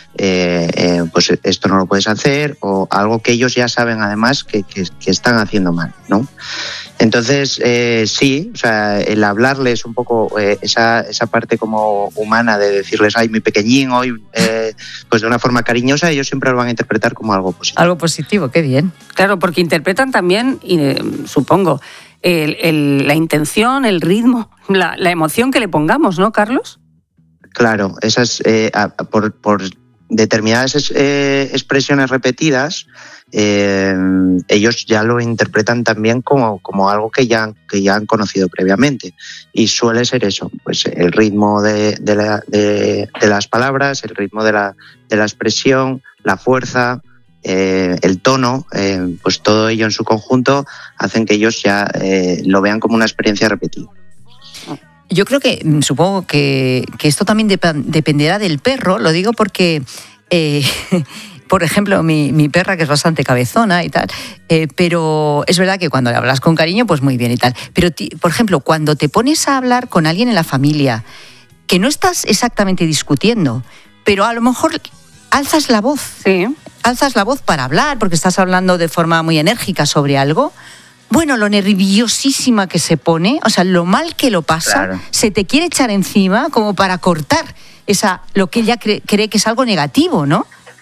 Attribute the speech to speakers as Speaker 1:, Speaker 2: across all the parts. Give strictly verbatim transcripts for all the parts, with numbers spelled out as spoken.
Speaker 1: eh, eh, pues esto no lo puedes hacer, o algo que ellos ya saben además que, que, que están haciendo mal, ¿no? Entonces, eh, sí, o sea, el hablarles un poco eh, esa, esa parte como humana de decirles, ay, mi pequeñín, hoy, eh, pues de una forma cariñosa, ellos siempre lo van a interpretar como algo positivo.
Speaker 2: Algo positivo, qué bien.
Speaker 3: Claro, porque interpretan también, eh, supongo, el, el, la intención, el ritmo, la, la emoción que le pongamos, ¿no, Carlos?
Speaker 1: Claro, esas eh, por, por determinadas eh, expresiones repetidas, eh, ellos ya lo interpretan también como, como algo que ya, que ya han conocido previamente, y suele ser eso, pues el ritmo de, de, la, de, de las palabras, el ritmo de la, de la expresión, la fuerza, eh, el tono, eh, pues todo ello en su conjunto hacen que ellos ya eh, lo vean como una experiencia repetida.
Speaker 2: Yo creo que, supongo que, que esto también dep- dependerá del perro, lo digo porque, eh, por ejemplo, mi, mi perra, que es bastante cabezona y tal, eh, pero es verdad que cuando le hablas con cariño, pues muy bien y tal. Pero, ti, por ejemplo, cuando te pones a hablar con alguien en la familia, que no estás exactamente discutiendo, pero a lo mejor alzas la voz,
Speaker 3: sí.
Speaker 2: alzas la voz para hablar, porque estás hablando de forma muy enérgica sobre algo. Bueno, lo nerviosísima que se pone, o sea, lo mal que lo pasa, claro. Se te quiere echar encima como para cortar esa lo que ella cree, cree que es algo negativo, ¿no?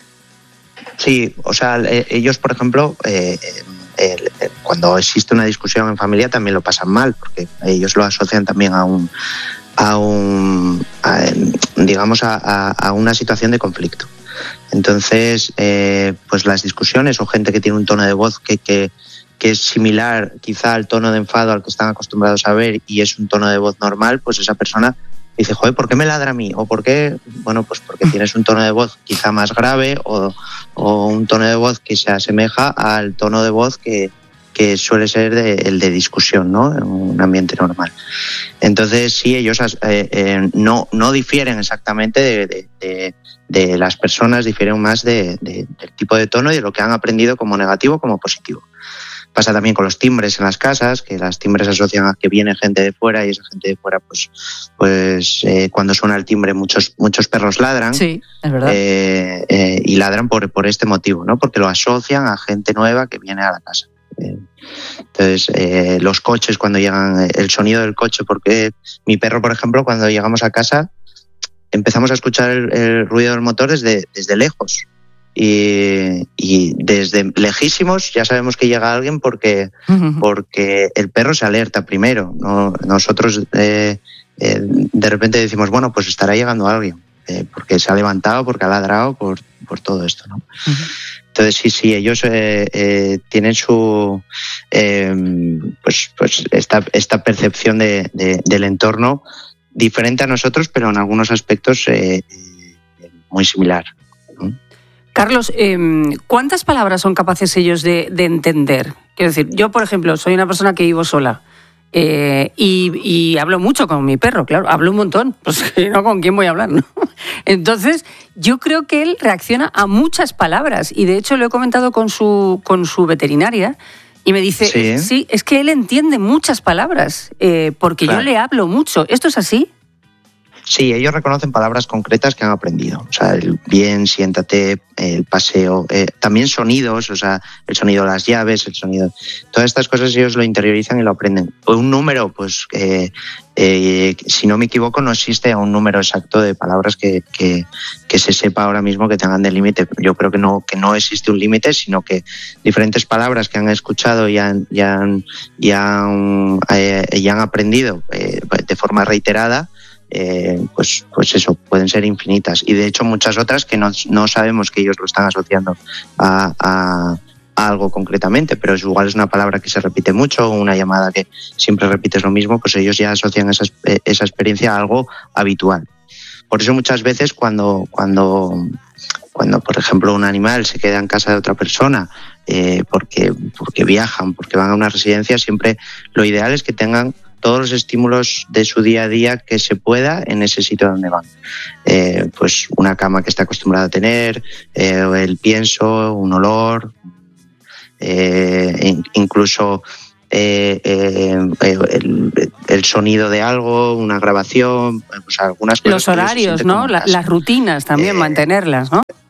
Speaker 1: Sí, o sea, ellos, por ejemplo, eh, eh, cuando existe una discusión en familia también lo pasan mal, porque ellos lo asocian también a un, a un, a, digamos, a, a, a una situación de conflicto. Entonces, eh, pues las discusiones o gente que tiene un tono de voz que, que que es similar quizá al tono de enfado al que están acostumbrados a ver y es un tono de voz normal, pues esa persona dice, joder, ¿por qué me ladra a mí? O ¿por qué? Bueno, pues porque tienes un tono de voz quizá más grave o, o un tono de voz que se asemeja al tono de voz que, que suele ser de, el de discusión, ¿no? En un ambiente normal. Entonces, sí, ellos eh, eh, no, no difieren exactamente de, de, de, de las personas, difieren más de, de, del tipo de tono y de lo que han aprendido como negativo como positivo. Pasa también con los timbres en las casas, que las timbres asocian a que viene gente de fuera y esa gente de fuera, pues, pues eh, cuando suena el timbre muchos, muchos perros ladran.
Speaker 2: Sí, es verdad.
Speaker 1: Eh, eh, y ladran por, por este motivo, ¿no? Porque lo asocian a gente nueva que viene a la casa. Eh, entonces, eh, los coches cuando llegan, el sonido del coche, porque mi perro, por ejemplo, cuando llegamos a casa, empezamos a escuchar el, el ruido del motor desde, desde lejos. Y, y desde lejísimos ya sabemos que llega alguien porque, uh-huh. porque el perro se alerta primero, ¿no? Nosotros eh, eh, de repente decimos, bueno, pues estará llegando alguien, eh, porque se ha levantado, porque ha ladrado, por, por todo esto, ¿no? Uh-huh. Entonces sí, sí, ellos eh, eh, tienen su eh, pues, pues esta, esta percepción de, de, del entorno diferente a nosotros, pero en algunos aspectos eh, eh, muy similar, ¿no?
Speaker 3: Carlos, eh, ¿cuántas palabras son capaces ellos de, de entender? Quiero decir, yo, por ejemplo, soy una persona que vivo sola eh, y, y hablo mucho con mi perro, claro, hablo un montón, pues no, ¿con quién voy a hablar, no? Entonces, yo creo que él reacciona a muchas palabras y, de hecho, lo he comentado con su, con su veterinaria y me dice, sí, sí es que él entiende muchas palabras eh, porque claro. Yo le hablo mucho. ¿Esto es así?
Speaker 1: Sí, ellos reconocen palabras concretas que han aprendido. O sea, el bien, siéntate, el paseo, eh, también sonidos, o sea, el sonido de las llaves, el sonido... Todas estas cosas ellos lo interiorizan y lo aprenden. Un número, pues, eh, eh, si no me equivoco, no existe un número exacto de palabras que, que, que se sepa ahora mismo que tengan de límite. Yo creo que no, que no existe un límite, sino que diferentes palabras que han escuchado y han, y han, y han, eh, y han aprendido eh, de forma reiterada, Eh, pues, pues eso, pueden ser infinitas y de hecho muchas otras que no, no sabemos que ellos lo están asociando a, a, a algo concretamente, pero igual es una palabra que se repite mucho o una llamada que siempre repites lo mismo, pues ellos ya asocian esa, esa experiencia a algo habitual. Por eso muchas veces cuando, cuando, cuando por ejemplo un animal se queda en casa de otra persona eh, porque, porque viajan, porque van a una residencia, siempre lo ideal es que tengan todos los estímulos de su día a día que se pueda en ese sitio donde van. Eh, pues una cama que está acostumbrada a tener, eh, el pienso, un olor, eh, incluso eh, eh, el, el sonido de algo, una grabación, pues algunas cosas.
Speaker 3: Los horarios, ¿no? La, las rutinas también, eh, mantenerlas, ¿no?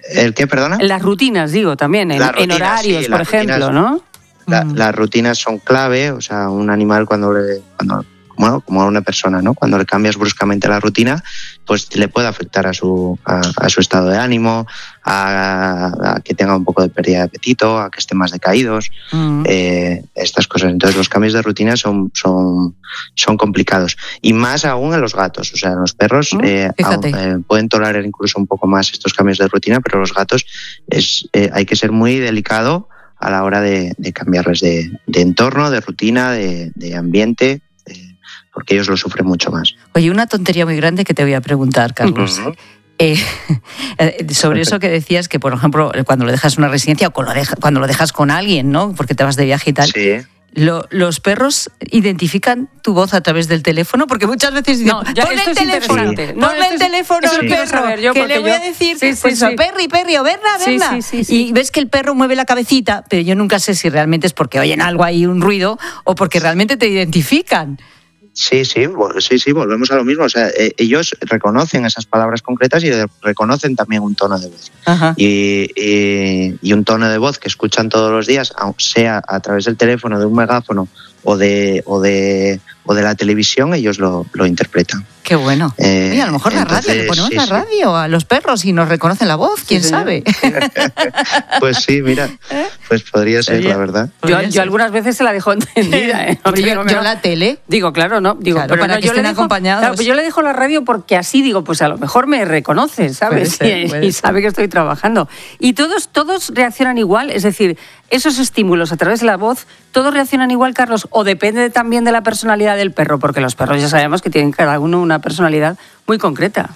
Speaker 1: ¿El qué, perdona?
Speaker 3: Las rutinas, digo, también, en,
Speaker 1: rutinas,
Speaker 3: en horarios,
Speaker 1: sí,
Speaker 3: por ejemplo,
Speaker 1: rutinas,
Speaker 3: ¿no?
Speaker 1: La,
Speaker 3: Mm.
Speaker 1: Las rutinas son clave, o sea, un animal cuando le... Cuando, bueno, como a una persona, ¿no? Cuando le cambias bruscamente la rutina, pues le puede afectar a su, a, a su estado de ánimo, a, a que tenga un poco de pérdida de apetito, a que esté más decaídos,
Speaker 2: Mm.
Speaker 1: eh, estas cosas. Entonces los cambios de rutina son, son, son complicados. Y más aún en los gatos, o sea, en los perros
Speaker 2: Mm,
Speaker 1: eh,
Speaker 2: fíjate.
Speaker 1: aún, eh, pueden tolerar incluso un poco más estos cambios de rutina, pero los gatos es, eh, hay que ser muy delicado a la hora de, de cambiarles de, de entorno, de rutina, de, de ambiente, eh, porque ellos lo sufren mucho más.
Speaker 2: Oye, una tontería muy grande que te voy a preguntar, Carlos.
Speaker 1: Ujú.
Speaker 2: Eh, sobre eso que decías que, por ejemplo, cuando lo dejas en una residencia o cuando lo, deja, cuando lo dejas con alguien, ¿no? Porque te vas de viaje y tal.
Speaker 1: Sí.
Speaker 2: Lo, ¿Los perros identifican tu voz a través del teléfono? Porque muchas veces dicen,
Speaker 3: No, ya,
Speaker 2: ponle
Speaker 3: esto
Speaker 2: el
Speaker 3: es
Speaker 2: teléfono,
Speaker 3: interesante. No,
Speaker 2: ponle
Speaker 3: esto
Speaker 2: el
Speaker 3: es-
Speaker 2: teléfono
Speaker 3: eso
Speaker 2: al
Speaker 3: quiero
Speaker 2: perro,
Speaker 3: saber yo,
Speaker 2: que
Speaker 3: porque
Speaker 2: le voy a
Speaker 3: yo-
Speaker 2: decir,
Speaker 3: Sí, sí,
Speaker 2: pues,
Speaker 3: sí.
Speaker 2: Perri, Perri, o Berna,
Speaker 3: Sí,
Speaker 2: Berna.
Speaker 3: sí, sí, sí.
Speaker 2: Y ves que el perro mueve la cabecita, pero yo nunca sé si realmente es porque oyen algo ahí, un ruido, o porque realmente te identifican.
Speaker 1: Sí, sí, vol- sí, sí, volvemos a lo mismo. O sea, eh, ellos reconocen esas palabras concretas y de- reconocen también un tono de voz.
Speaker 2: Ajá.
Speaker 1: Y, y- y un tono de voz que escuchan todos los días, aun sea a través del teléfono, de un megáfono o de, o de, o de la televisión, ellos lo, lo interpretan.
Speaker 2: Qué bueno.
Speaker 1: Eh,
Speaker 2: Oye, a lo mejor la radio, le
Speaker 1: entonces,
Speaker 2: ponemos
Speaker 1: sí,
Speaker 2: la
Speaker 1: sí.
Speaker 2: radio a los perros y nos reconocen la voz, quién
Speaker 3: señor.
Speaker 2: sabe.
Speaker 1: Pues sí, mira, pues podría ser,
Speaker 2: Sería-
Speaker 1: la verdad.
Speaker 3: Yo,
Speaker 2: Podría
Speaker 3: yo
Speaker 2: ser.
Speaker 3: algunas veces se la dejo entendida, ¿eh? No te
Speaker 2: Yo,
Speaker 3: digo que
Speaker 2: yo
Speaker 3: no.
Speaker 2: la tele.
Speaker 3: Digo, claro, no, digo,
Speaker 2: Claro,
Speaker 3: pero
Speaker 2: para
Speaker 3: no,
Speaker 2: que
Speaker 3: yo le
Speaker 2: estén
Speaker 3: dejo,
Speaker 2: acompañados.
Speaker 3: claro, pues yo le dejo la radio porque así digo, pues a lo mejor me reconoce, ¿sabes?
Speaker 2: Puede ser,
Speaker 3: y
Speaker 2: puede
Speaker 3: y
Speaker 2: ser.
Speaker 3: sabe que estoy trabajando. Y todos, todos reaccionan igual, es decir, esos estímulos a través de la voz, todos reaccionan igual, Carlos, o depende también de la personalidad del perro, porque los perros ya sabemos que tienen cada uno una personalidad muy concreta.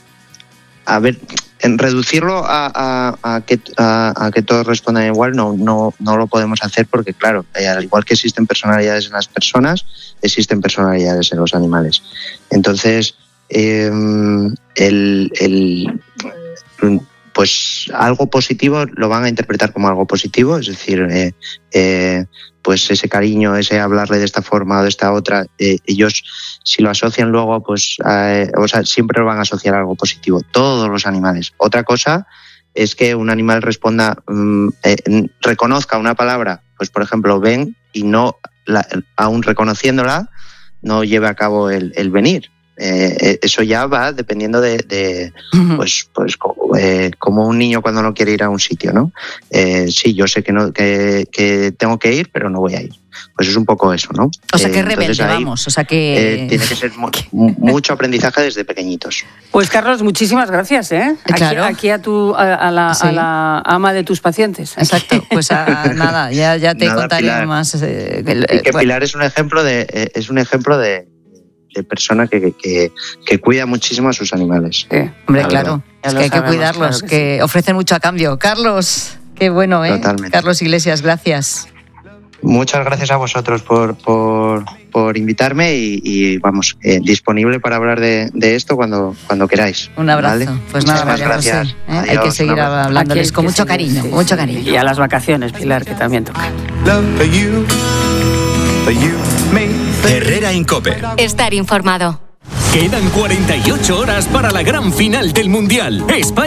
Speaker 1: A ver, en reducirlo a, a- a que, a, a que todos respondan igual no, no, no lo podemos hacer porque, claro, eh, al igual que existen personalidades en las personas, existen personalidades en los animales. Entonces, eh, el, el, pues algo positivo lo van a interpretar como algo positivo, es decir, eh, eh, pues ese cariño, ese hablarle de esta forma o de esta otra, eh, ellos si lo asocian luego, pues eh, o sea, siempre lo van a asociar a algo positivo, todos los animales. Otra cosa es que un animal responda, mm, eh, reconozca una palabra, pues por ejemplo, ven, y no, la, aún reconociéndola, no lleve a cabo el, el venir. Eh, eso ya va dependiendo de, de pues, pues como, eh, como un niño cuando no quiere ir a un sitio, ¿no? Eh, sí, yo sé que, no, que, que tengo que ir, pero no voy a ir. Pues es un poco eso, ¿no?
Speaker 2: O sea, que
Speaker 1: Eh,
Speaker 2: es rebelde,
Speaker 1: entonces ahí,
Speaker 2: vamos. O sea, que...
Speaker 1: eh, tiene que ser mu- mucho aprendizaje desde pequeñitos.
Speaker 3: Pues Carlos, muchísimas gracias, ¿eh? Aquí,
Speaker 2: Claro.
Speaker 3: aquí a, tu, a, a la,
Speaker 2: Sí.
Speaker 3: a la ama de tus pacientes.
Speaker 2: Exacto, pues a- nada, ya, ya te
Speaker 1: Nada,
Speaker 2: contaré
Speaker 1: Pilar.
Speaker 2: más. eh, el-
Speaker 1: Y que
Speaker 2: bueno,
Speaker 1: Pilar es un ejemplo de, eh, es un ejemplo de, de persona que, que, que cuida muchísimo a sus animales.
Speaker 3: Sí.
Speaker 2: hombre,
Speaker 1: la
Speaker 2: claro,
Speaker 3: Ya
Speaker 2: es
Speaker 3: lo
Speaker 2: que hay que
Speaker 3: sabemos,
Speaker 2: cuidarlos,
Speaker 3: claro
Speaker 2: que,
Speaker 3: que sí.
Speaker 2: ofrecen mucho a cambio. Carlos, qué bueno, ¿eh?
Speaker 1: Totalmente.
Speaker 2: Carlos Iglesias, gracias.
Speaker 1: Muchas gracias a vosotros por, por, por invitarme y, y, vamos, eh, disponible para hablar de, de esto cuando, cuando queráis.
Speaker 2: Un abrazo.
Speaker 1: ¿vale?
Speaker 2: Pues nada,
Speaker 1: Muchísimas
Speaker 2: María José,
Speaker 1: gracias.
Speaker 2: ¿eh? Hay
Speaker 1: Adiós,
Speaker 2: que
Speaker 1: un
Speaker 2: seguir
Speaker 1: abrazo.
Speaker 2: hablándoles
Speaker 3: Aquí hay
Speaker 2: con
Speaker 3: que
Speaker 2: mucho
Speaker 3: seguir,
Speaker 2: cariño,
Speaker 3: sí,
Speaker 2: mucho
Speaker 3: sí.
Speaker 2: cariño.
Speaker 3: Y a las vacaciones, Pilar, que también toca.
Speaker 4: love for you, for you me
Speaker 5: Herrera Incope.
Speaker 6: Estar informado.
Speaker 5: Quedan cuarenta y ocho horas para la gran final del Mundial.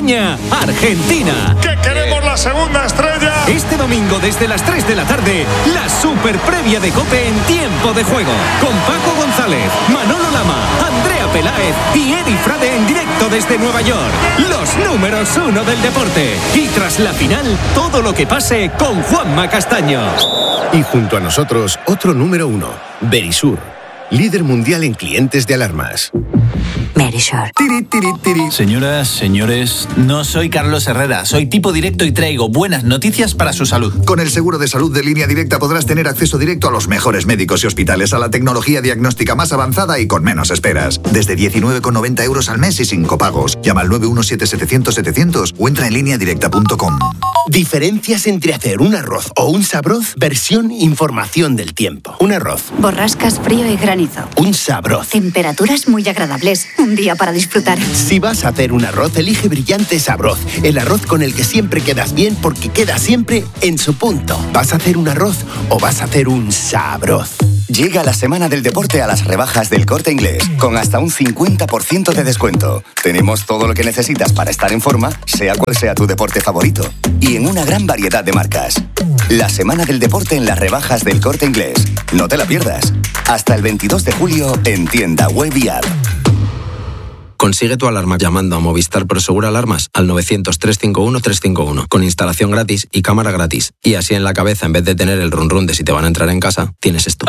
Speaker 5: España-Argentina.
Speaker 7: ¡Que queremos la segunda estrella!
Speaker 5: Este domingo desde las tres de la tarde, la super previa de COPE en tiempo de juego. Con Paco González, Manolo Lama, Andrea Peláez y Edi Frade en directo desde Nueva York. Los números uno del deporte. Y tras la final, todo lo que pase con Juanma Castaño.
Speaker 8: Y junto a nosotros, otro número uno, Verisur, líder mundial en clientes de alarmas.
Speaker 6: Merisure.
Speaker 4: tiri tiri tiri.
Speaker 9: Señoras, señores, no soy Carlos Herrera, soy tipo directo y traigo buenas noticias para su salud.
Speaker 10: Con el seguro de salud de Línea Directa podrás tener acceso directo a los mejores médicos y hospitales, a la tecnología diagnóstica más avanzada y con menos esperas. Desde diecinueve con noventa euros al mes y sin copagos. Llama al nueve uno siete setecientos setecientos o entra en línea directa punto com.
Speaker 8: Diferencias entre hacer un arroz o un sabroz, versión información del tiempo. Un arroz,
Speaker 6: Borrascas, frío y granizo.
Speaker 8: un sabroz.
Speaker 6: Temperaturas muy agradables. Un día para disfrutar.
Speaker 8: Si vas a hacer un arroz, elige Brillante Sabroz, el arroz con el que siempre quedas bien porque queda siempre en su punto. ¿Vas a hacer un arroz o vas a hacer un sabroz?
Speaker 11: Llega la semana del deporte a las rebajas del Corte Inglés, con hasta un cincuenta por ciento de descuento. Tenemos todo lo que necesitas para estar en forma, sea cual sea tu deporte favorito. Y en una gran variedad de marcas. La semana del deporte en las rebajas del Corte Inglés. No te la pierdas. Hasta el veintidós de julio en tienda web y app.
Speaker 12: Consigue tu alarma llamando a Movistar Prosegur Alarmas al novecientos, trescientos cincuenta y uno, trescientos cincuenta y uno, con instalación gratis y cámara gratis. Y así en la cabeza, en vez de tener el run run de si te van a entrar en casa, tienes esto.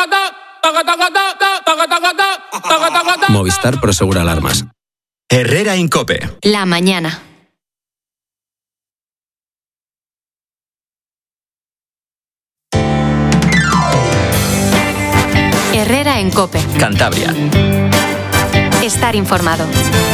Speaker 12: Movistar Prosegur Alarmas.
Speaker 13: Herrera Incope.
Speaker 6: La mañana. Herrera en Cope.
Speaker 13: Cantabria.
Speaker 6: Estar informado.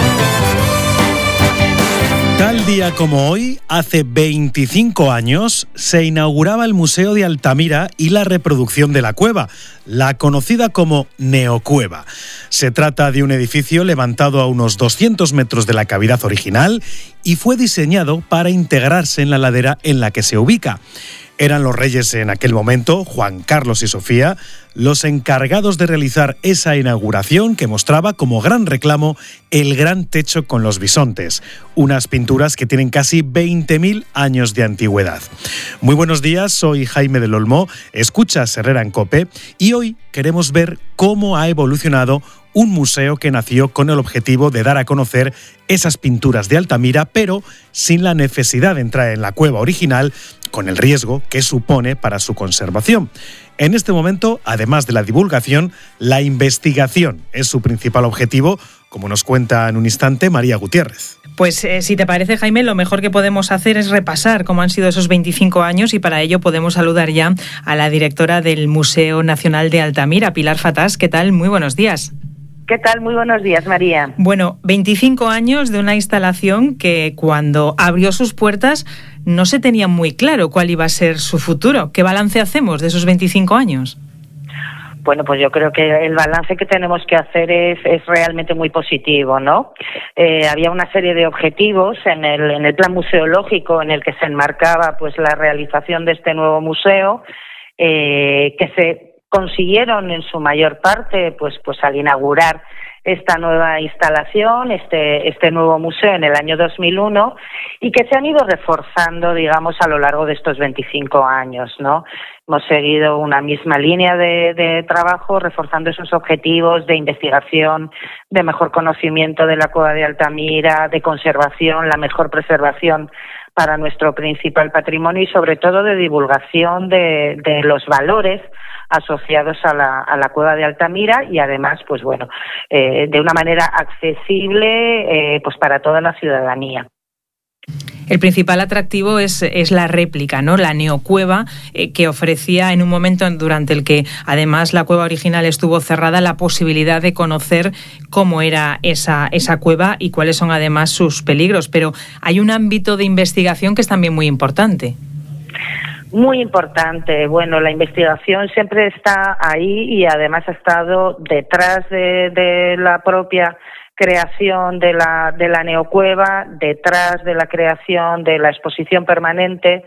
Speaker 14: Tal día como hoy, hace veinticinco años, se inauguraba el Museo de Altamira y la reproducción de la cueva, la conocida como Neocueva. Se trata de un edificio levantado a unos doscientos metros de la cavidad original y fue diseñado para integrarse en la ladera en la que se ubica. Eran los reyes en aquel momento, Juan Carlos y Sofía, los encargados de realizar esa inauguración que mostraba como gran reclamo el gran techo con los bisontes, unas pinturas que tienen casi veinte mil años de antigüedad. Muy buenos días, soy Jaime del Olmo, escuchas Herrera en Cope y hoy queremos ver cómo ha evolucionado un museo que nació con el objetivo de dar a conocer esas pinturas de Altamira, pero sin la necesidad de entrar en la cueva original, con el riesgo que supone para su conservación. En este momento, además de la divulgación, la investigación es su principal objetivo, como nos cuenta en un instante María Gutiérrez.
Speaker 15: Pues eh, si te parece, Jaime, lo mejor que podemos hacer es repasar cómo han sido esos veinticinco años y para ello podemos saludar ya a la directora del Museo Nacional de Altamira, Pilar Fatás. ¿Qué tal? Muy buenos días.
Speaker 16: ¿Qué tal? Muy buenos días, María.
Speaker 15: Bueno, veinticinco años de una instalación que cuando abrió sus puertas no se tenía muy claro cuál iba a ser su futuro. ¿Qué balance hacemos de esos veinticinco años?
Speaker 16: Bueno, pues yo creo que el balance que tenemos que hacer es, es realmente muy positivo, ¿no? Eh, había una serie de objetivos en el, en el plan museológico en el que se enmarcaba pues la realización de este nuevo museo, eh, que se consiguieron en su mayor parte pues pues al inaugurar esta nueva instalación, este este nuevo museo en el año dos mil uno y que se han ido reforzando, digamos, a lo largo de estos veinticinco años, ¿no? Hemos seguido una misma línea de, de trabajo, reforzando esos objetivos de investigación, de mejor conocimiento de la cueva de Altamira, de conservación, la mejor preservación para nuestro principal patrimonio y sobre todo de divulgación de, de los valores asociados a la, a la cueva de Altamira y además, pues bueno, eh, de una manera accesible eh, pues para toda la ciudadanía.
Speaker 15: El principal atractivo es, es la réplica, ¿no? La neocueva, eh, que ofrecía en un momento durante el que además la cueva original estuvo cerrada la posibilidad de conocer cómo era esa, esa cueva y cuáles son además sus peligros. Pero hay un ámbito de investigación que es también muy importante.
Speaker 16: Muy importante. Bueno, la investigación siempre está ahí y además ha estado detrás de, de la propia creación de la de la neocueva, detrás de la creación de la exposición permanente,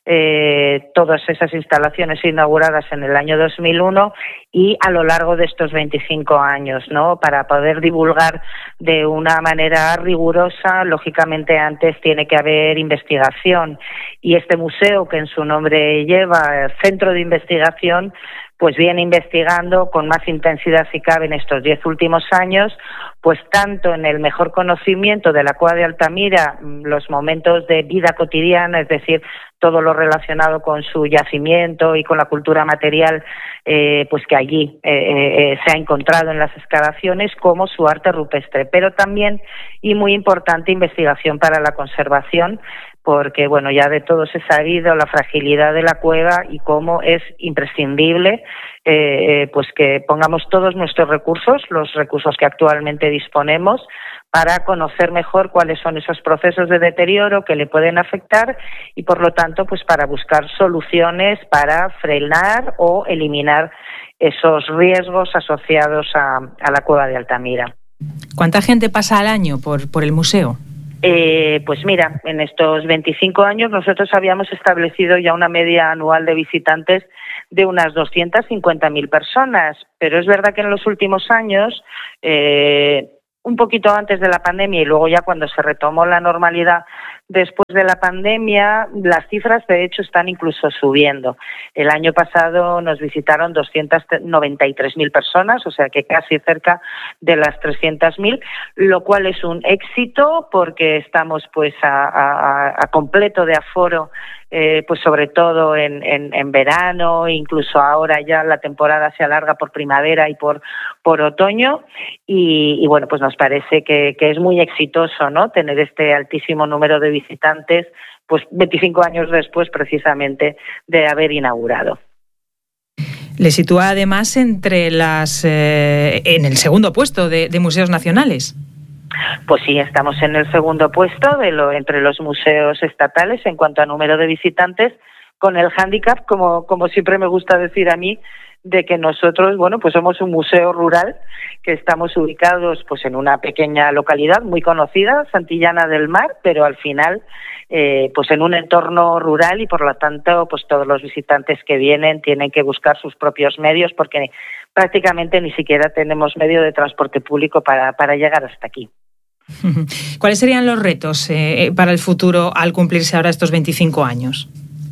Speaker 16: eh, todas esas instalaciones inauguradas en el año dos mil uno y a lo largo de estos veinticinco años, ¿no? Para poder divulgar de una manera rigurosa, lógicamente antes tiene que haber investigación y este museo que en su nombre lleva Centro de Investigación pues viene investigando con más intensidad si cabe en estos diez últimos años, pues tanto en el mejor conocimiento de la cueva de Altamira, los momentos de vida cotidiana, es decir, todo lo relacionado con su yacimiento y con la cultura material, eh, pues que allí eh, eh, se ha encontrado en las excavaciones, como su arte rupestre, pero también, y muy importante, investigación para la conservación, porque bueno, ya de todos he sabido la fragilidad de la cueva y cómo es imprescindible eh, pues que pongamos todos nuestros recursos, los recursos que actualmente disponemos, para conocer mejor cuáles son esos procesos de deterioro que le pueden afectar y por lo tanto pues para buscar soluciones para frenar o eliminar esos riesgos asociados a, a la cueva de Altamira.
Speaker 15: ¿Cuánta gente pasa al año por, por el museo?
Speaker 16: Eh, pues mira, en estos veinticinco años nosotros habíamos establecido ya una media anual de visitantes de unas doscientas cincuenta mil personas, pero es verdad que en los últimos años, eh, un poquito antes de la pandemia y luego ya cuando se retomó la normalidad después de la pandemia, las cifras de hecho están incluso subiendo. El año pasado nos visitaron doscientas noventa y tres mil personas, o sea que casi cerca de las trescientas mil, lo cual es un éxito porque estamos pues a, a, a completo de aforo, eh, pues sobre todo en, en, en verano, incluso ahora ya la temporada se alarga por primavera y por, por otoño y, y bueno, pues nos parece que, que es muy exitoso, ¿no?, tener este altísimo número de visitantes, pues veinticinco años después precisamente de haber inaugurado.
Speaker 15: Le sitúa además entre las eh, en el segundo puesto de, de museos nacionales.
Speaker 16: Pues sí, estamos en el segundo puesto de lo, entre los museos estatales en cuanto a número de visitantes, con el hándicap, como, como siempre me gusta decir a mí, de que nosotros, bueno, pues somos un museo rural, que estamos ubicados pues en una pequeña localidad muy conocida, Santillana del Mar, pero al final eh, pues en un entorno rural y por lo tanto pues todos los visitantes que vienen tienen que buscar sus propios medios porque prácticamente ni siquiera tenemos medio de transporte público para, para llegar hasta aquí.
Speaker 15: ¿Cuáles serían los retos eh, para el futuro al cumplirse ahora estos veinticinco años?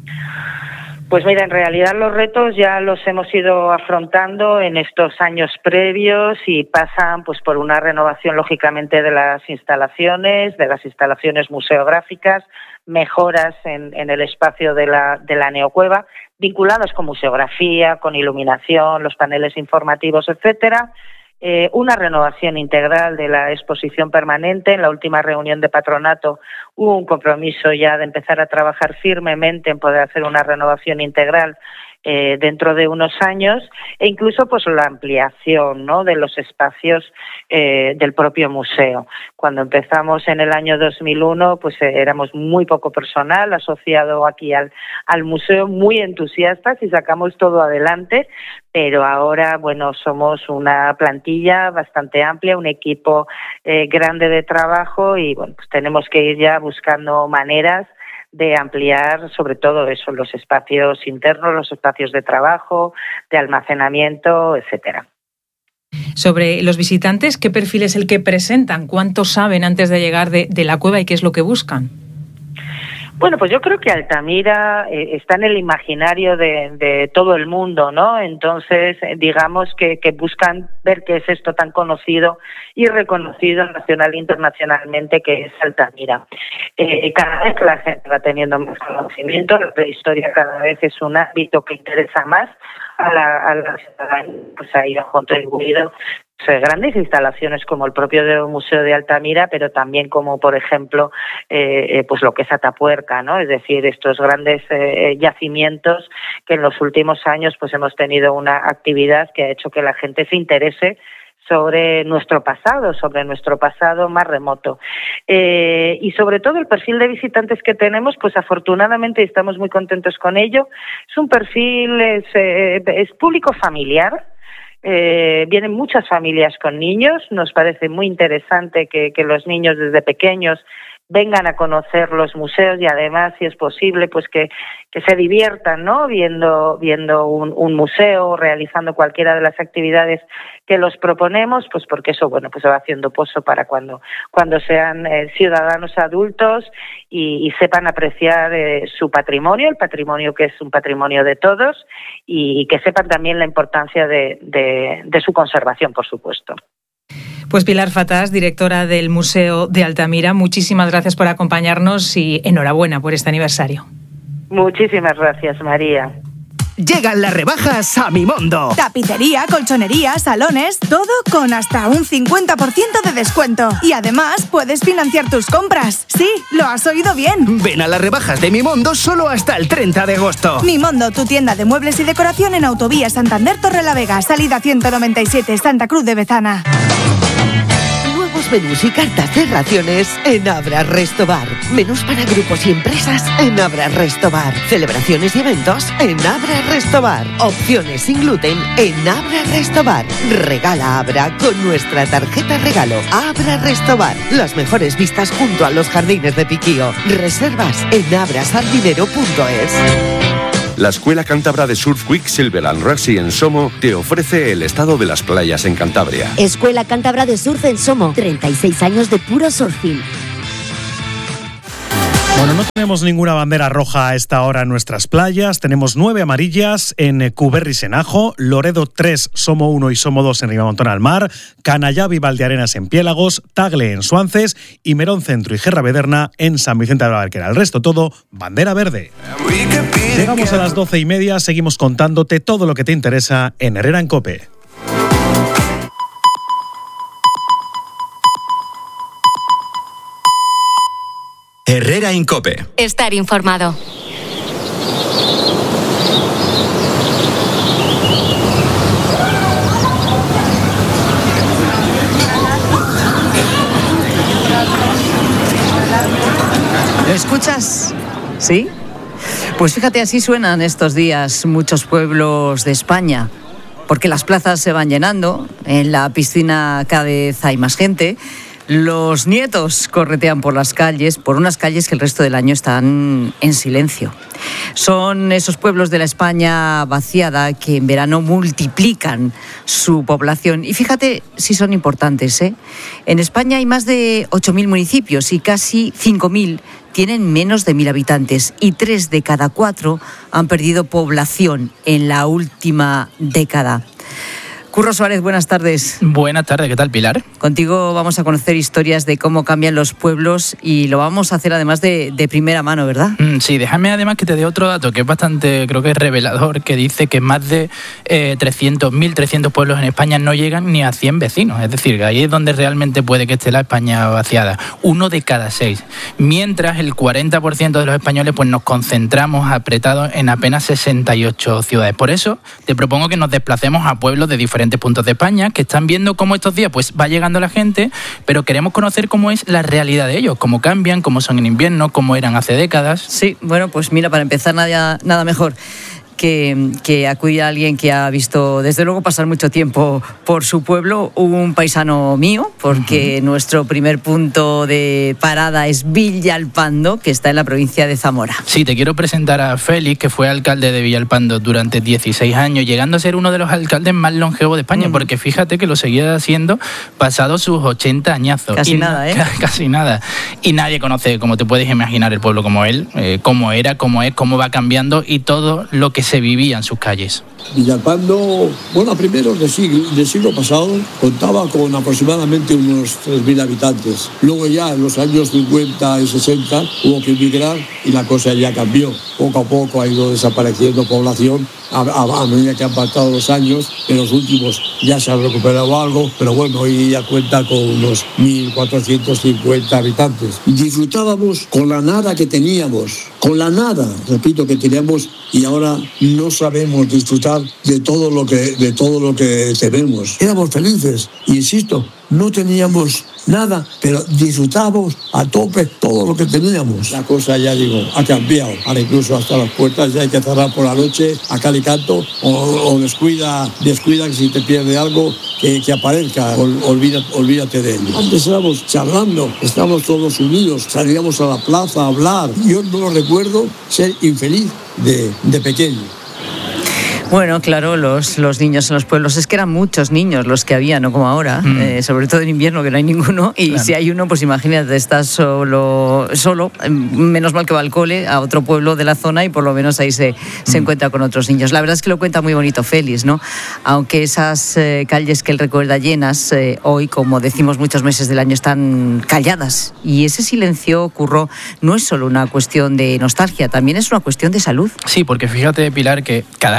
Speaker 16: Pues mira, en realidad los retos ya los hemos ido afrontando en estos años previos y pasan pues por una renovación lógicamente de las instalaciones, de las instalaciones museográficas, mejoras en, en el espacio de la, de la neocueva, vinculados con museografía, con iluminación, los paneles informativos, etcétera. Eh, una renovación integral de la exposición permanente. En la última reunión de patronato hubo un compromiso ya de empezar a trabajar firmemente en poder hacer una renovación integral eh, dentro de unos años e incluso pues la ampliación, ¿no?, de los espacios eh, del propio museo. Cuando empezamos en el año dos mil uno pues eh, éramos muy poco personal asociado aquí al, al museo, muy entusiastas y sacamos todo adelante, pero ahora, bueno, somos una plantilla bastante amplia, un equipo eh, grande de trabajo y, bueno, pues tenemos que ir ya buscando maneras de ampliar sobre todo eso, los espacios internos, los espacios de trabajo, de almacenamiento, etcétera.
Speaker 15: Sobre los visitantes, ¿qué perfil es el que presentan? ¿Cuánto saben antes de llegar de, de la cueva y qué es lo que buscan?
Speaker 16: Bueno, pues yo creo que Altamira eh, está en el imaginario de, de todo el mundo, ¿no? Entonces, eh, digamos que, que buscan ver qué es esto tan conocido y reconocido nacional e internacionalmente que es Altamira. Eh, cada vez la gente va teniendo más conocimiento, la prehistoria cada vez es un ámbito que interesa más a la, a la ciudadanía, pues ahí ha contribuido grandes instalaciones como el propio Museo de Altamira, pero también como, por ejemplo, eh, pues lo que es Atapuerca, ¿no? Es decir, estos grandes eh, yacimientos que en los últimos años pues hemos tenido una actividad que ha hecho que la gente se interese sobre nuestro pasado, sobre nuestro pasado más remoto. Eh, y sobre todo el perfil de visitantes que tenemos, pues afortunadamente estamos muy contentos con ello. Es un perfil, es, eh, es público familiar. Eh, vienen muchas familias con niños, nos parece muy interesante que, que los niños desde pequeños vengan a conocer los museos y además, si es posible, pues que, que se diviertan, ¿no?, viendo, viendo un, un museo, realizando cualquiera de las actividades que los proponemos, pues porque eso, bueno, pues se va haciendo pozo para cuando, cuando sean eh, ciudadanos adultos y, y sepan apreciar eh, su patrimonio, el patrimonio que es un patrimonio de todos y, y que sepan también la importancia de, de, de su conservación, por supuesto.
Speaker 15: Pues Pilar Fatás, directora del Museo de Altamira, muchísimas gracias por acompañarnos y enhorabuena por este aniversario.
Speaker 16: Muchísimas gracias, María.
Speaker 17: Llegan las rebajas a Mimondo.
Speaker 18: Tapicería, colchonería, salones, todo con hasta un cincuenta por ciento de descuento. Y además puedes financiar tus compras. Sí, lo has oído bien.
Speaker 17: Ven a las rebajas de Mimondo solo hasta el treinta de agosto.
Speaker 18: Mimondo, tu tienda de muebles y decoración en Autovía Santander Torrelavega, salida ciento noventa y siete, Santa Cruz de Bezana.
Speaker 19: Nuevo Nuevos menús y cartas de raciones en Abra Restobar. Menús para grupos y empresas en Abra Restobar. Celebraciones y eventos en Abra Restobar. Opciones sin gluten en Abra Restobar. Regala Abra con nuestra tarjeta regalo. Abra Restobar. Las mejores vistas junto a los jardines de Piquío. Reservas en abrasardinero punto es.
Speaker 20: La Escuela Cántabra de Surf Quicksilver and Rugby en Somo te ofrece el estado de las playas en Cantabria.
Speaker 21: Escuela Cántabra de Surf en Somo, treinta y seis años de puro surfing.
Speaker 14: Bueno, no tenemos ninguna bandera roja a esta hora en nuestras playas. Tenemos nueve amarillas en Cuberri Senajo, Loredo tres, Somo uno y Somo dos en Ribamontón al Mar, Canallavi y Valdearenas en Piélagos, Tagle en Suances y Merón Centro y Gerravederna en San Vicente de la Barquera. El resto todo, bandera verde. Llegamos a las doce y media, seguimos contándote todo lo que te interesa en Herrera en COPE.
Speaker 13: Herrera en COPE.
Speaker 6: Estar informado.
Speaker 2: ¿Lo escuchas? ¿Sí? Pues fíjate, así suenan estos días muchos pueblos de España, porque las plazas se van llenando, en la piscina cada vez hay más gente. Los nietos corretean por las calles, por unas calles que el resto del año están en silencio. Son esos pueblos de la España vaciada que en verano multiplican su población. Y fíjate si son importantes, ¿eh? En España hay más de ocho mil municipios y casi cinco mil tienen menos de mil habitantes. Y tres de cada cuatro han perdido población en la última década. Curro Suárez, buenas tardes.
Speaker 22: Buenas tardes, ¿qué tal, Pilar?
Speaker 2: Contigo vamos a conocer historias de cómo cambian los pueblos y lo vamos a hacer además de, de primera mano, ¿verdad?
Speaker 22: Mm, sí, déjame además que te dé otro dato que es bastante, creo que es revelador, que dice que más de eh, trescientos, mil trescientos pueblos en España no llegan ni a cien vecinos. Es decir, que ahí es donde realmente puede que esté la España vaciada. Uno de cada seis. Mientras el cuarenta por ciento de los españoles pues nos concentramos apretados en apenas sesenta y ocho ciudades. Por eso te propongo que nos desplacemos a pueblos de diferentes puntos de España que están viendo cómo estos días pues va llegando la gente, pero queremos conocer cómo es la realidad de ellos, cómo cambian, cómo son en invierno, cómo eran hace décadas.
Speaker 2: Sí, bueno, pues mira, para empezar nada, nada mejor que, que acudir a alguien que ha visto, desde luego, pasar mucho tiempo por su pueblo, un paisano mío, porque uh-huh. nuestro primer punto de parada es Villalpando, que está en la provincia de Zamora.
Speaker 22: Sí, te quiero presentar a Félix, que fue alcalde de Villalpando durante dieciséis años, llegando a ser uno de los alcaldes más longevos de España, uh-huh. porque fíjate que lo seguía haciendo pasados sus ochenta añazos.
Speaker 2: Casi
Speaker 22: y
Speaker 2: nada, ¿eh?
Speaker 22: Casi nada. Y nadie conoce, como te puedes imaginar, el pueblo como él, eh, cómo era, cómo es, cómo va cambiando y todo lo que se vivía en sus calles.
Speaker 23: Villalpando, bueno, a primeros del siglo, del siglo pasado contaba con aproximadamente unos tres mil habitantes. Luego ya en los años cincuenta y sesenta hubo que emigrar y la cosa ya cambió. Poco a poco ha ido desapareciendo población a, a, a medida que han pasado los años. En los últimos ya se ha recuperado algo, pero bueno, hoy ya cuenta con unos mil cuatrocientos cincuenta habitantes. Disfrutábamos con la nada que teníamos, con la nada, repito, que teníamos, y ahora no sabemos disfrutar de todo lo que, de todo lo que tenemos. Éramos felices, insisto, no teníamos nada, pero disfrutábamos a tope todo lo que teníamos. La cosa, ya digo, ha cambiado. Ahora incluso hasta las puertas ya hay que cerrar por la noche a cal y canto, o, o descuida, descuida que si te pierde algo, que, que aparezca, Ol, olvida, olvídate de él. Antes éramos charlando, estábamos todos unidos, salíamos a la plaza a hablar. Yo no recuerdo ser infeliz de, de pequeño.
Speaker 2: Bueno, claro, los, los niños en los pueblos, es que eran muchos niños los que había, no como ahora, mm. eh, sobre todo en invierno que no hay ninguno, y claro. si hay uno, pues imagínate, estás solo, solo, menos mal que va al cole, a otro pueblo de la zona y por lo menos ahí se, mm. se encuentra con otros niños. La verdad es que lo cuenta muy bonito Félix, ¿no? Aunque esas eh, calles que él recuerda llenas, eh, hoy, como decimos muchos meses del año, están calladas, y ese silencio, Curro, no es solo una cuestión de nostalgia, también es una cuestión de salud.
Speaker 22: Sí, porque fíjate, Pilar, que cada vez hay más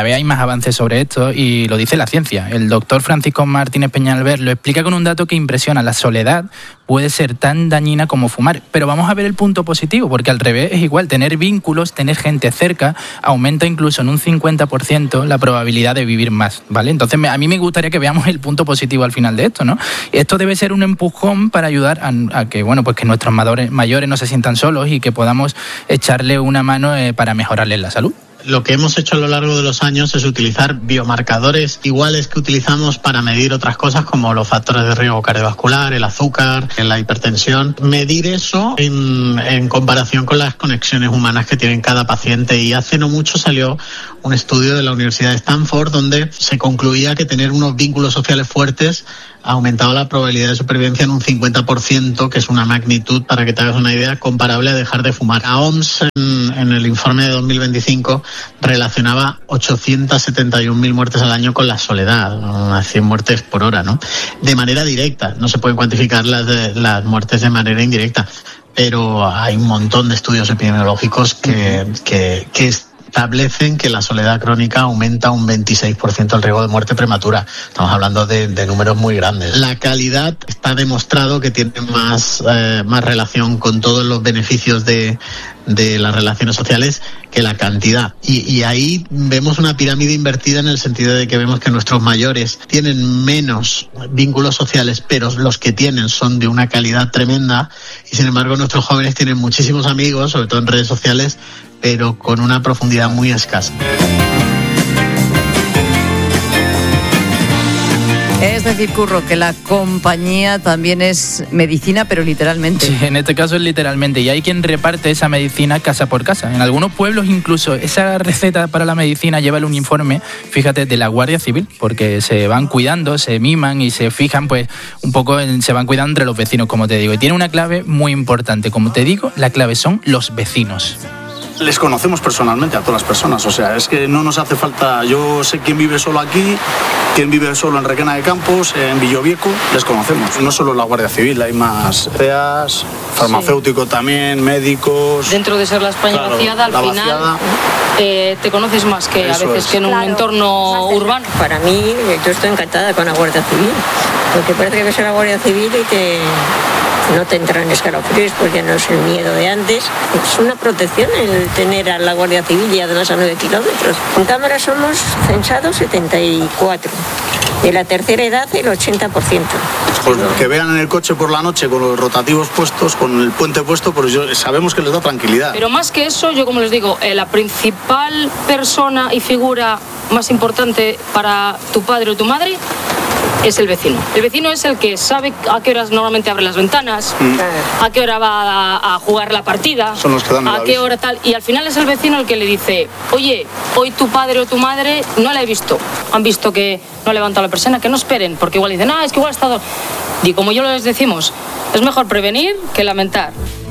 Speaker 22: avances sobre esto y lo dice la ciencia. El doctor Francisco Martínez Peñalver lo explica con un dato que impresiona. La soledad puede ser tan dañina como fumar, pero vamos a ver el punto positivo, porque al revés es igual. Tener vínculos, tener gente cerca, aumenta incluso en un cincuenta por ciento la probabilidad de vivir más, ¿vale? Entonces a mí me gustaría que veamos el punto positivo al final de esto, ¿no? Esto debe ser un empujón para ayudar a, a que, bueno, pues que nuestros mayores, mayores no se sientan solos y que podamos echarle una mano eh, para mejorarles la salud.
Speaker 1: Lo que hemos hecho a lo largo de los años es utilizar biomarcadores iguales que utilizamos para medir otras cosas como los factores de riesgo cardiovascular, el azúcar, la hipertensión. Medir eso en, en comparación con las conexiones humanas que tienen cada paciente. Y hace no mucho salió un estudio de la Universidad de Stanford donde se concluía que tener unos vínculos sociales fuertes ha aumentado la probabilidad de supervivencia en un cincuenta por ciento, que es una magnitud, para que te hagas una idea, comparable a dejar de fumar. La O M S en, en el informe de dos mil veinticinco relacionaba ochocientas setenta y un mil muertes al año con la soledad, unas cien muertes por hora, ¿no? De manera directa, no se pueden cuantificar las, de, las muertes de manera indirecta, pero hay un montón de estudios epidemiológicos que, que, que establecen que la soledad crónica aumenta un veintiséis por ciento el riesgo de muerte prematura. Estamos hablando de, de números muy grandes. La calidad está demostrado que tiene más, eh, más relación con todos los beneficios de, de las relaciones sociales que la cantidad. Y, y ahí vemos una pirámide invertida en el sentido de que vemos que nuestros mayores tienen menos vínculos sociales, pero los que tienen son de una calidad tremenda, y sin embargo nuestros jóvenes tienen muchísimos amigos, sobre todo en redes sociales, pero con una profundidad muy escasa.
Speaker 2: Es decir, Curro, que la compañía también es medicina, pero literalmente.
Speaker 22: Sí, en este caso es literalmente. Y hay quien reparte esa medicina casa por casa. En algunos pueblos incluso esa receta para la medicina lleva el uniforme, fíjate, de la Guardia Civil, porque se van cuidando, se miman y se fijan, pues, un poco, en, se van cuidando entre los vecinos, como te digo. Y tiene una clave muy importante. Como te digo, la clave son los vecinos.
Speaker 3: Les conocemos personalmente a todas las personas, o sea, es que no nos hace falta. Yo sé quién vive solo aquí, quién vive solo en Requena de Campos, en Villovieco, les conocemos. No solo la Guardia Civil, hay más C E As, farmacéutico sí. También, médicos.
Speaker 7: Dentro de ser la España claro, vaciada, al final vaciada. Eh, te conoces más que Eso a veces es. que en claro. un entorno urbano.
Speaker 24: Para mí, yo estoy encantada con la Guardia Civil, porque parece que ves a la Guardia Civil y que no te entran escalofríos, pues ya no es el miedo de antes. Es una protección el tener a la Guardia Civil y además a nueve kilómetros. En cámara somos censados setenta y cuatro. De la tercera edad, el ochenta por ciento.
Speaker 3: Pues que vean en el coche por la noche con los rotativos puestos, con el puente puesto, pues yo, sabemos que les da tranquilidad.
Speaker 7: Pero más que eso, yo como les digo, eh, la principal persona y figura más importante para tu padre o tu madre es el vecino. El vecino es el que sabe a qué horas normalmente abre las ventanas, mm. a qué hora va a, a jugar la partida,
Speaker 3: Son los que dan
Speaker 7: a qué hora tal. Y al final es el vecino el que le dice, oye, hoy tu padre o tu madre no la he visto. Han visto que no ha levantado la persiana, que no esperen, porque igual dicen, ah, es que igual ha estado... Y como yo les decimos, es mejor prevenir que lamentar.